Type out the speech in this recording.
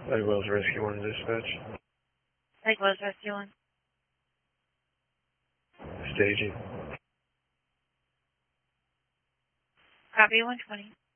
Lake Wells Rescue 1 dispatch. Lake Wells Rescue 1. Staging. Copy 120.